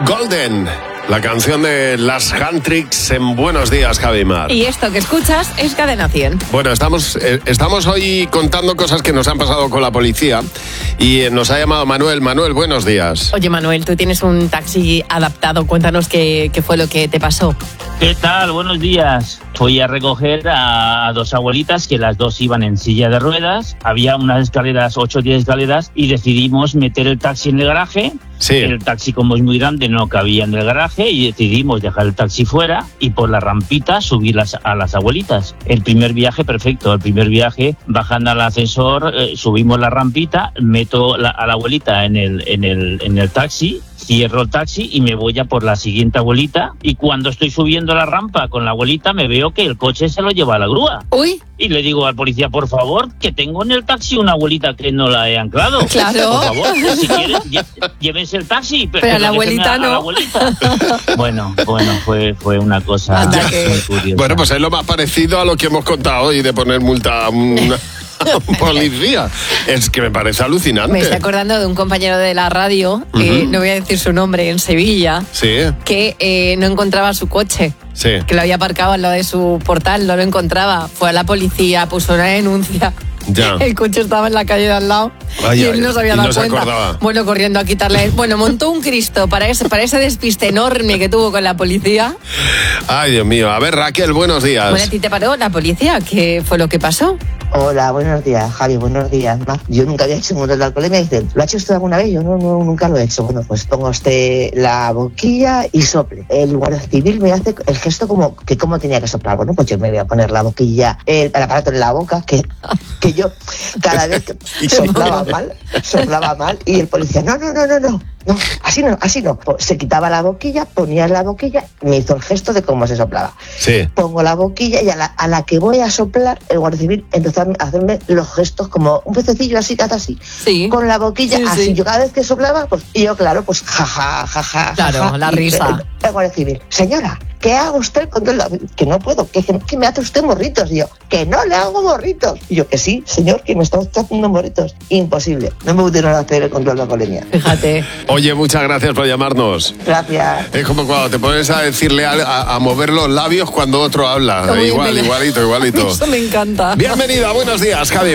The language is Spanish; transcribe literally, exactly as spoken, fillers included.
Golden, la canción de las Handtricks en Buenos Días, Javi Mar. Y esto que escuchas es Cadena cien. Bueno, estamos, eh, estamos hoy contando cosas que nos han pasado con la policía y eh, nos ha llamado Manuel. Manuel, buenos días. Oye, Manuel, tú tienes un taxi adaptado. Cuéntanos qué, qué fue lo que te pasó. ¿Qué tal? Buenos días. Fui a recoger a dos abuelitas que las dos iban en silla de ruedas. Había unas escaleras, ocho o diez escaleras, y decidimos meter el taxi en el garaje. Sí. El taxi, como es muy grande, no cabía en el garaje y decidimos dejar el taxi fuera y por la rampita subir las, a las abuelitas. El primer viaje, perfecto. El primer viaje, bajando al ascensor, eh, subimos la rampita, meto la, a la abuelita en el, en el, en el taxi, cierro el taxi y me voy a por la siguiente abuelita, y cuando estoy subiendo la rampa con la abuelita me veo que el coche se lo lleva a la grúa. Uy. Y le digo al policía, por favor, que tengo en el taxi una abuelita que no la he anclado. Claro. Por favor, si quieren, lle- llévense el taxi. Pero, Pero a la abuelita a, no. a la abuelita. Bueno, bueno, fue, fue una cosa Anda que- muy curiosa. Bueno, pues es lo más parecido a lo que hemos contado hoy de poner multa a una, a un policía. Es que me parece alucinante. Me estoy acordando de un compañero de la radio, eh, Ujú. no voy a decir su nombre, en Sevilla, Sí, que eh, no encontraba su coche. sí. Que lo había aparcado al lado de su portal, no lo encontraba. Fue a la policía, puso una denuncia. Ya. El coche estaba en la calle de al lado. Ay, y él ay, no se había y dado no se cuenta. acordaba. Bueno, corriendo a quitarle. Bueno, montó un Cristo para ese, para ese despiste enorme que tuvo con la policía. Ay, Dios mío. A ver, Raquel, buenos días. Bueno, ¿a ti te paró la policía? ¿Qué fue lo que pasó? Hola, buenos días, Javi, buenos días. Ma. Yo nunca había hecho un control de alcoholemia. Dicen, ¿lo ha hecho usted alguna vez? Yo no, no, nunca lo he hecho. Bueno, pues ponga usted la boquilla y sople. El guardia civil me hace el gesto como que cómo tenía que soplar. Bueno, pues yo me voy a poner la boquilla, el, el aparato en la boca, que, que yo cada vez que soplaba mal, soplaba mal, y el policía, no, no, no, no, no. No, así no, así no. Pues se quitaba la boquilla, ponía la boquilla, me hizo el gesto de cómo se soplaba. Sí. Pongo la boquilla y a la, a la que voy a soplar, el guardia civil empezó a hacerme los gestos como un pececillo así, hace así. Sí. Con la boquilla, Sí, así. sí. Yo cada vez que soplaba, pues, y yo, claro, pues jaja, jaja. Claro, jaja, la y risa. El, el guardia civil, señora, ¿qué haga usted con la... Que no puedo, que, que, que me hace usted morritos. Y yo, que no le hago morritos. Y yo, que sí, señor, que me está usted haciendo morritos. Imposible. No me pudieron hacer el control de alcoholemia. Fíjate. Oye, muchas gracias por llamarnos. Gracias. Es como cuando te pones a decirle a, a, a mover los labios cuando otro habla. Uy, Igual, me- igualito, igualito. Eso me encanta. Bienvenida, buenos días, Javi.